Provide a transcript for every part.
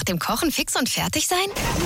dem Kochen fix und fertig sein?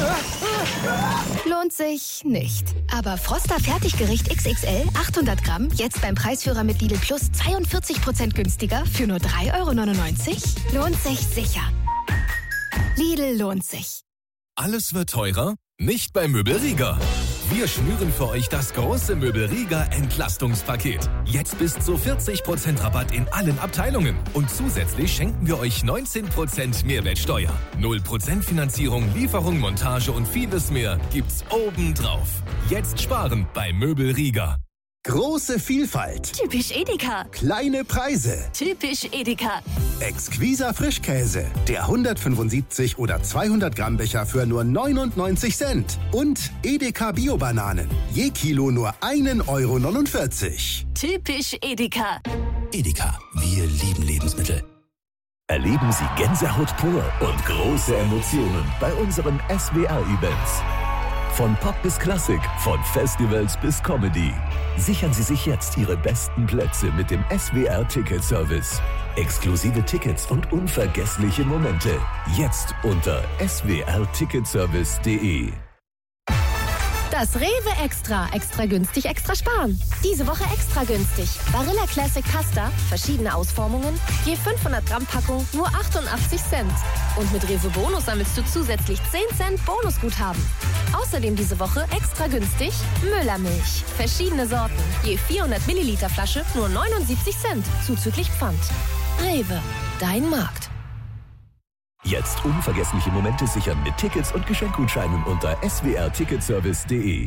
Lohnt sich nicht. Aber Froster Fertiggericht XXL 800 Gramm jetzt beim Preisführer mit Lidl Plus 42% günstiger für nur 3,99 €? Lohnt sich sicher. Lidl lohnt sich. Alles wird teurer? Nicht bei Möbel Rieger. Wir schnüren für euch das große Möbel Rieger Entlastungspaket. Jetzt bis zu 40% Rabatt in allen Abteilungen. Und zusätzlich schenken wir euch 19% Mehrwertsteuer. 0% Finanzierung, Lieferung, Montage und vieles mehr gibt's obendrauf. Jetzt sparen bei Möbel Rieger. Große Vielfalt. Typisch Edeka. Kleine Preise. Typisch Edeka. Exquiser Frischkäse. Der 175 oder 200 Gramm Becher für nur 99 Cent. Und Edeka Bio-Bananen. Je Kilo nur 1,49 €. Typisch Edeka. Edeka, wir lieben Lebensmittel. Erleben Sie Gänsehaut pur und große Emotionen bei unseren SWR-Events. Von Pop bis Klassik, von Festivals bis Comedy. Sichern Sie sich jetzt Ihre besten Plätze mit dem SWR-Ticket-Service. Exklusive Tickets und unvergessliche Momente. Jetzt unter swrticketservice.de. Das Rewe Extra. Extra günstig, extra sparen. Diese Woche extra günstig. Barilla Classic Pasta, verschiedene Ausformungen, je 500 Gramm Packung, nur 88 Cent. Und mit Rewe Bonus sammelst du zusätzlich 10 Cent Bonusguthaben. Außerdem diese Woche extra günstig Müllermilch. Verschiedene Sorten, je 400 Milliliter Flasche, nur 79 Cent, zuzüglich Pfand. Rewe, dein Markt. Jetzt unvergessliche Momente sichern mit Tickets und Geschenkgutscheinen unter swrticketservice.de.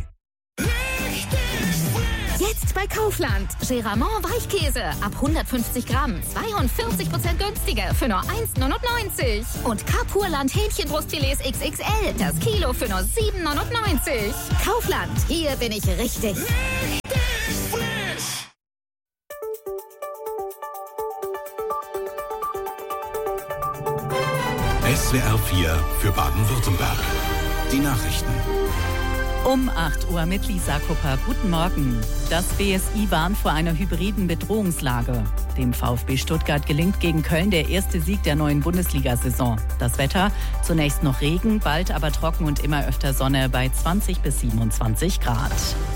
Jetzt bei Kaufland. Geramont Weichkäse ab 150 Gramm. 42% günstiger für nur 1,99 €. Und Kapurland Hähnchenbrustfilets XXL. Das Kilo für nur 7,99 €. Kaufland. Hier bin ich richtig. SWR 4 für Baden-Württemberg. Die Nachrichten. Um 8 Uhr mit Lisa Kupper. Guten Morgen. Das BSI warnt vor einer hybriden Bedrohungslage. Dem VfB Stuttgart gelingt gegen Köln der erste Sieg der neuen Bundesliga-Saison. Das Wetter, zunächst noch Regen, bald aber trocken und immer öfter Sonne bei 20 bis 27 Grad.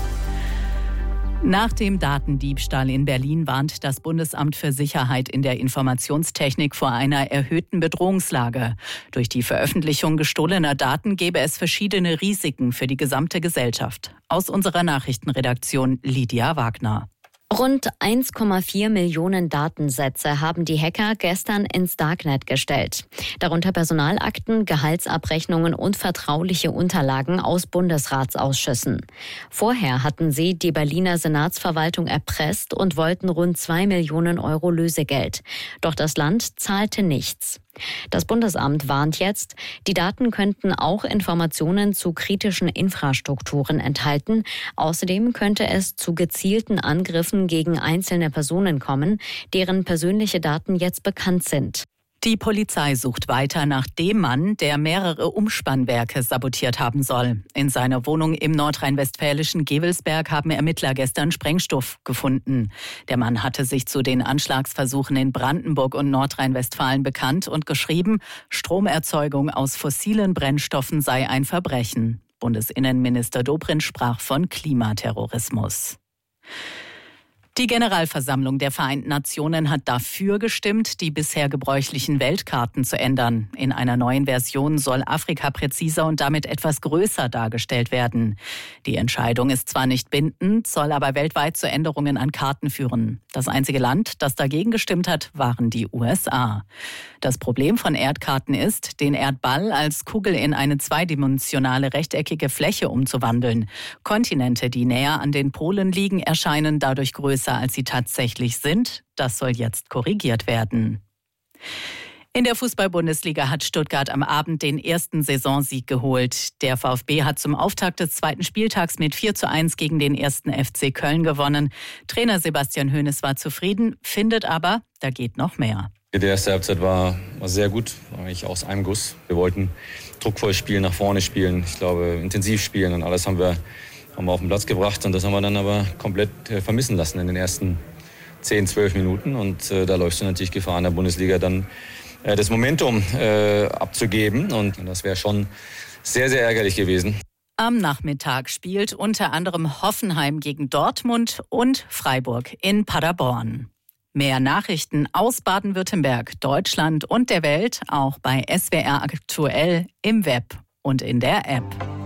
Nach dem Datendiebstahl in Berlin warnt das Bundesamt für Sicherheit in der Informationstechnik vor einer erhöhten Bedrohungslage. Durch die Veröffentlichung gestohlener Daten gäbe es verschiedene Risiken für die gesamte Gesellschaft. Aus unserer Nachrichtenredaktion Lydia Wagner. Rund 1,4 Millionen Datensätze haben die Hacker gestern ins Darknet gestellt. Darunter Personalakten, Gehaltsabrechnungen und vertrauliche Unterlagen aus Bundesratsausschüssen. Vorher hatten sie die Berliner Senatsverwaltung erpresst und wollten rund 2 Millionen € Lösegeld. Doch das Land zahlte nichts. Das Bundesamt warnt jetzt, die Daten könnten auch Informationen zu kritischen Infrastrukturen enthalten. Außerdem könnte es zu gezielten Angriffen gegen einzelne Personen kommen, deren persönliche Daten jetzt bekannt sind. Die Polizei sucht weiter nach dem Mann, der mehrere Umspannwerke sabotiert haben soll. In seiner Wohnung im nordrhein-westfälischen Gevelsberg haben Ermittler gestern Sprengstoff gefunden. Der Mann hatte sich zu den Anschlagsversuchen in Brandenburg und Nordrhein-Westfalen bekannt und geschrieben, Stromerzeugung aus fossilen Brennstoffen sei ein Verbrechen. Bundesinnenminister Dobrindt sprach von Klimaterrorismus. Die Generalversammlung der Vereinten Nationen hat dafür gestimmt, die bisher gebräuchlichen Weltkarten zu ändern. In einer neuen Version soll Afrika präziser und damit etwas größer dargestellt werden. Die Entscheidung ist zwar nicht bindend, soll aber weltweit zu Änderungen an Karten führen. Das einzige Land, das dagegen gestimmt hat, waren die USA. Das Problem von Erdkarten ist, den Erdball als Kugel in eine zweidimensionale rechteckige Fläche umzuwandeln. Kontinente, die näher an den Polen liegen, erscheinen dadurch größer, als sie tatsächlich sind. Das soll jetzt korrigiert werden. In der Fußball-Bundesliga hat Stuttgart am Abend den ersten Saisonsieg geholt. Der VfB hat zum Auftakt des zweiten Spieltags mit 4:1 gegen den ersten FC Köln gewonnen. Trainer Sebastian Hoeneß war zufrieden, findet aber, da geht noch mehr. Die erste Halbzeit war sehr gut, eigentlich aus einem Guss. Wir wollten druckvoll spielen, nach vorne spielen, ich glaube intensiv spielen und alles haben wir auf den Platz gebracht und das haben wir dann aber komplett vermissen lassen in den ersten 10, 12 Minuten und da läufst du natürlich Gefahr in der Bundesliga dann das Momentum abzugeben. Und das wäre schon sehr, sehr ärgerlich gewesen. Am Nachmittag spielt unter anderem Hoffenheim gegen Dortmund und Freiburg in Paderborn. Mehr Nachrichten aus Baden-Württemberg, Deutschland und der Welt auch bei SWR aktuell im Web und in der App.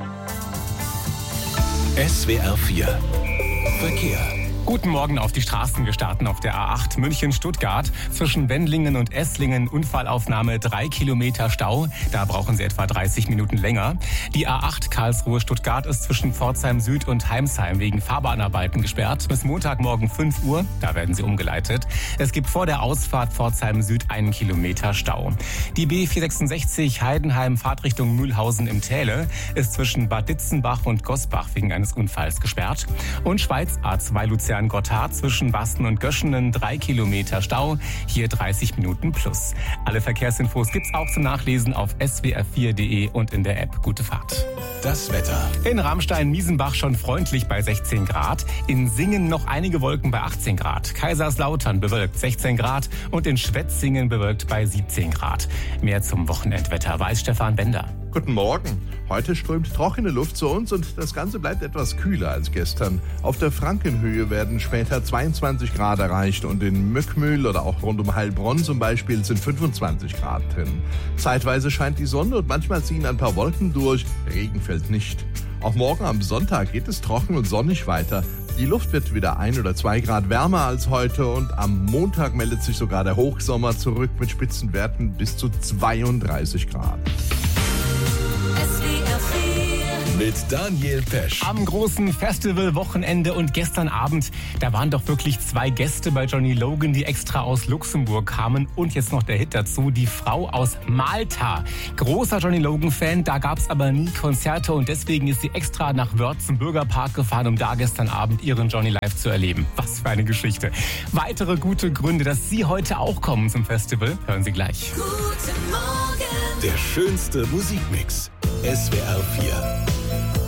SWR 4 Verkehr. Guten Morgen auf die Straßen. Wir starten auf der A8 München-Stuttgart. Zwischen Wendlingen und Esslingen Unfallaufnahme 3 Kilometer Stau. Da brauchen Sie etwa 30 Minuten länger. Die A8 Karlsruhe-Stuttgart ist zwischen Pforzheim Süd und Heimsheim wegen Fahrbahnarbeiten gesperrt. Bis Montagmorgen 5 Uhr, da werden Sie umgeleitet. Es gibt vor der Ausfahrt Pforzheim Süd 1 Kilometer Stau. Die B466 Heidenheim Fahrtrichtung Mühlhausen im Täle ist zwischen Bad Ditzenbach und Gosbach wegen eines Unfalls gesperrt. Und Schweiz A2 Luzern-Gotthard zwischen Basten und Göschenen 3 Kilometer Stau, hier 30 Minuten plus. Alle Verkehrsinfos gibt's auch zum Nachlesen auf swr4.de und in der App. Gute Fahrt. Das Wetter. In Ramstein-Miesenbach schon freundlich bei 16 Grad, in Singen noch einige Wolken bei 18 Grad, Kaiserslautern bewölkt 16 Grad und in Schwetzingen bewölkt bei 17 Grad. Mehr zum Wochenendwetter weiß Stefan Bender. Guten Morgen. Heute strömt trockene Luft zu uns und das Ganze bleibt etwas kühler als gestern. Auf der Frankenhöhe werden später 22 Grad erreicht und in Möckmühl oder auch rund um Heilbronn zum Beispiel sind 25 Grad drin. Zeitweise scheint die Sonne und manchmal ziehen ein paar Wolken durch, Regen fällt nicht. Auch morgen am Sonntag geht es trocken und sonnig weiter. Die Luft wird wieder 1 oder 2 Grad wärmer als heute und am Montag meldet sich sogar der Hochsommer zurück mit Spitzenwerten bis zu 32 Grad. Mit Daniel Pesch. Am großen Festivalwochenende und gestern Abend, da waren doch wirklich 2 Gäste bei Johnny Logan, die extra aus Luxemburg kamen. Und jetzt noch der Hit dazu, die Frau aus Malta. Großer Johnny Logan-Fan, da gab's aber nie Konzerte und deswegen ist sie extra nach Wörth zum Bürgerpark gefahren, um da gestern Abend ihren Johnny live zu erleben. Was für eine Geschichte. Weitere gute Gründe, dass Sie heute auch kommen zum Festival, hören Sie gleich. Guten Morgen. Der schönste Musikmix. SWR 4.